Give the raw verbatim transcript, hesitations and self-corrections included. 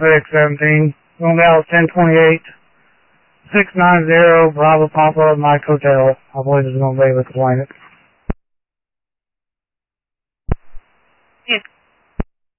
six seventeen. Going down ten twenty-eight. six nine zero Bravo Papa Mike Hotel. I believe it's going to be able to explain it. Yes.